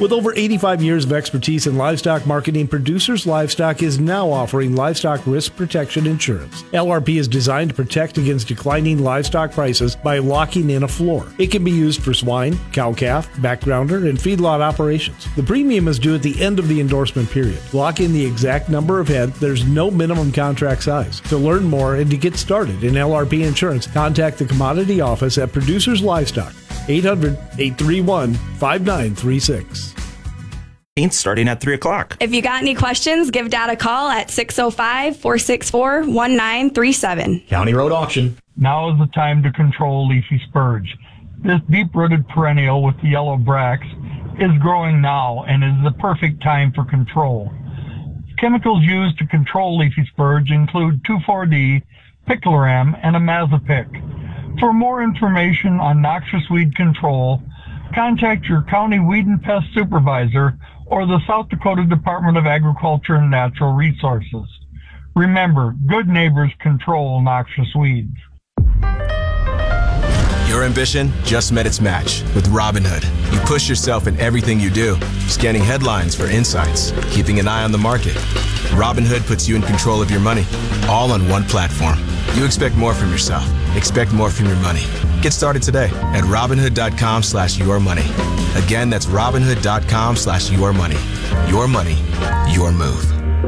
With over 85 years of expertise in livestock marketing, Producers Livestock is now offering livestock risk protection insurance. LRP is designed to protect against declining livestock prices by locking in a floor. It can be used for swine, cow-calf, backgrounder, and feedlot operations. The premium is due at the end of the endorsement period. Lock in the exact number of head. There's no minimum contract size. To learn more and to get started in LRP insurance, contact the Commodity Office at Producers Livestock, 800-831-5936. Starting at 3 o'clock. If you got any questions, give Dad a call at 605-464-1937. County Road Auction. Now is the time to control leafy spurge. This deep-rooted perennial with the yellow bracts is growing now and is the perfect time for control. Chemicals used to control leafy spurge include 2,4-D, picloram, and imazapic. For more information on noxious weed control, contact your county weed and pest supervisor or the South Dakota Department of Agriculture and Natural Resources. Remember, good neighbors control noxious weeds. Your ambition just met its match with Robinhood. You push yourself in everything you do, scanning headlines for insights, keeping an eye on the market. Robinhood puts you in control of your money, all on one platform. You expect more from yourself. Expect more from your money. Get started today at Robinhood.com/yourmoney. Again, that's Robinhood.com/yourmoney. Your money, your move.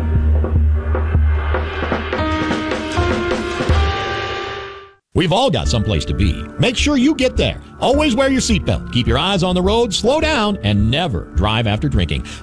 We've all got someplace to be. Make sure you get there. Always wear your seatbelt. Keep your eyes on the road, slow down, and never drive after drinking.